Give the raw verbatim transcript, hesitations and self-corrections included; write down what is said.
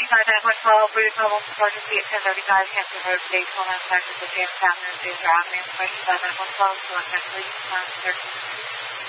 thirty-five nine one twelve, Bruce Mobile emergency at ten thirty-five, Hampton Road, Daytona, Texas, with Jamestown, North Avenue. Question about nine one twelve, select that please, nine thirty.